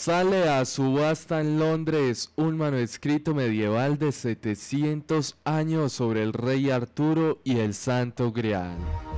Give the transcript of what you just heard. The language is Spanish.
Sale a subasta en Londres un manuscrito medieval de 700 años sobre el rey Arturo y el Santo Grial.